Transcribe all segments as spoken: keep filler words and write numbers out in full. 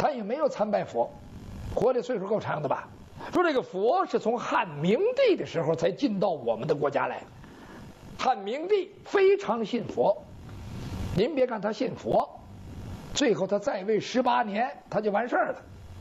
他也没有参拜佛，活的岁数够长的吧？说这个佛是从汉明帝的时候才进到我们的国家来的。汉明帝非常信佛，您别看他信佛，最后他在位十八年他就完事儿了。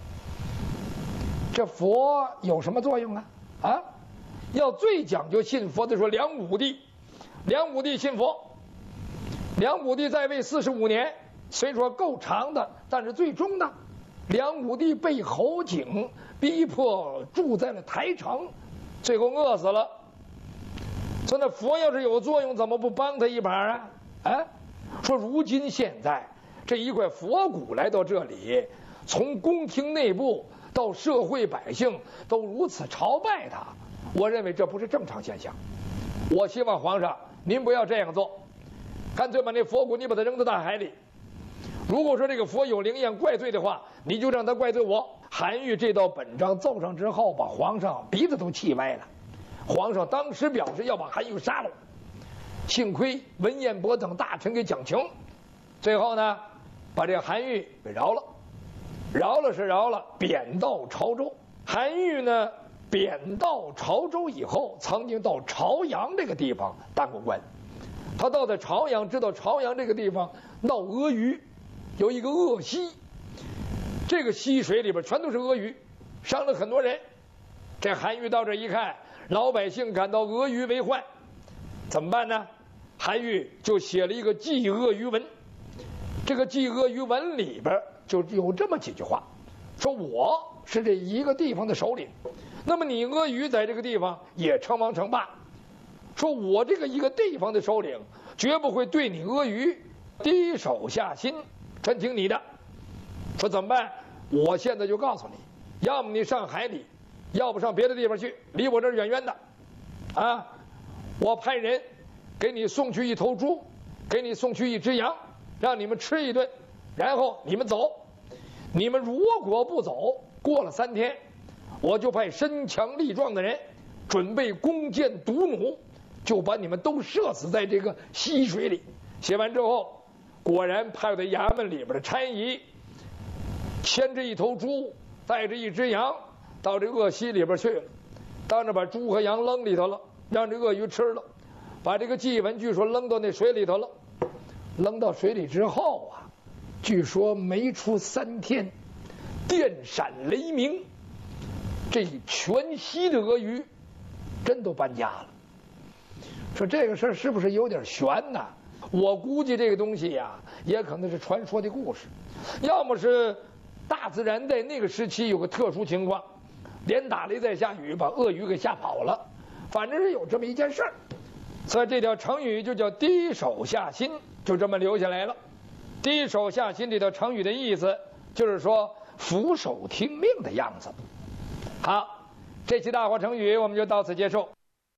这佛有什么作用啊？啊，要最讲究信佛的说梁武帝，梁武帝信佛，梁武帝在位四十五年，虽说够长的，但是最终呢，梁武帝被侯景逼迫住在了台城，最后饿死了。说那佛要是有作用，怎么不帮他一把啊？啊，说如今现在这一块佛骨来到这里，从宫廷内部到社会百姓都如此朝拜他，我认为这不是正常现象。我希望皇上您不要这样做，干脆把那佛骨你把它扔到大海里。如果说这个佛有灵验怪罪的话，你就让他怪罪我。韩愈这道本章奏上之后，把皇上鼻子都气歪了。皇上当时表示要把韩愈杀了，幸亏文彦博等大臣给讲情，最后呢，把这个韩愈给饶了，饶了是饶了，贬到潮州。韩愈呢，贬到潮州以后，曾经到朝阳这个地方当过官。他到在朝阳，知道朝阳这个地方闹鳄鱼，有一个鳄溪，这个溪水里边全都是鳄鱼，伤了很多人。这韩愈到这一看，老百姓感到鳄鱼为患，怎么办呢？韩愈就写了一个祭鳄鱼文。这个祭鳄鱼文里边就有这么几句话，说我是这一个地方的首领，那么你鳄鱼在这个地方也称王称霸，说我这个一个地方的首领绝不会对你鳄鱼低手下心，全听你的。说怎么办？我现在就告诉你，要么你上海里，要不上别的地方去，离我这儿远远的啊！我派人给你送去一头猪，给你送去一只羊，让你们吃一顿，然后你们走。你们如果不走，过了三天，我就派身强力壮的人准备弓箭毒弩，就把你们都射死在这个溪水里。写完之后，果然派到衙门里边的差役牵着一头猪，带着一只羊到这鳄溪里边去了，当着把猪和羊扔里头了，让这鳄鱼吃了，把这个祭文据说扔到那水里头了。扔到水里之后啊，据说没出三天，电闪雷鸣，这全溪的鳄鱼真都搬家了。说这个事儿是不是有点悬呢？我估计这个东西呀，也可能是传说的故事，要么是大自然在那个时期有个特殊情况，连打雷再下雨，把鳄鱼给吓跑了，反正是有这么一件事儿。所以这条成语就叫低手下心，就这么留下来了。低手下心这条成语的意思就是说俯首听命的样子。好，这期大话成语我们就到此结束。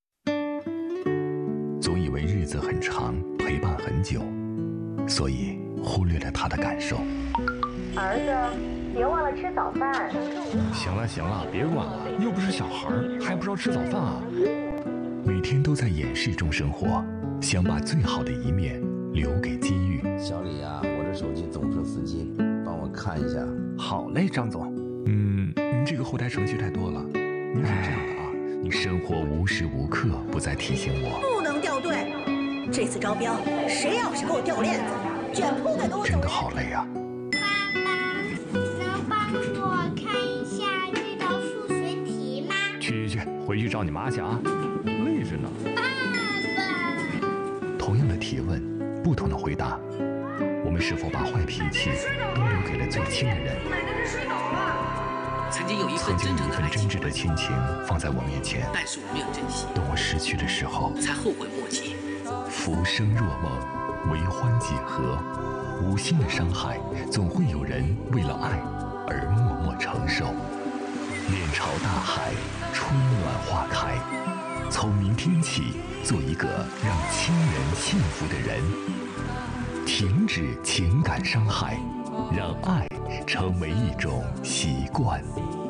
总以为日子很长，陪伴很久，所以忽略了他的感受。 儿子，别忘了吃早饭。 行了行了，别管了，又不是小孩，还不知道吃早饭啊？ 每天都在掩饰中生活，想把最好的一面留给机遇。 小李啊，我这手机总是死机，帮我看一下。 好嘞，张总。 嗯，您这个后台程序太多了。您是这样的啊，你生活无时无刻不在提醒我， 不能掉队。这次招标，谁要是给我掉链子，卷铺盖给我走人。 真的好累啊。 爸爸，能帮我看一下这道数学题吗？ 去去去，回去找你妈去啊，累着呢。 爸爸， 同样的提问，不同的回答，我们是否把坏脾气都留给了最亲的人？ 买的是水桶啊！ 曾经有一份曾经有真正的爱一份真挚的亲情放在我面前， 但是我没有珍惜， 等我失去的时候， 才后悔莫及。 浮生若梦，为欢几何？无心的伤害，总会有人为了爱而默默承受。面朝大海，春暖花开。从明天起，做一个让亲人幸福的人。停止情感伤害，让爱成为一种习惯。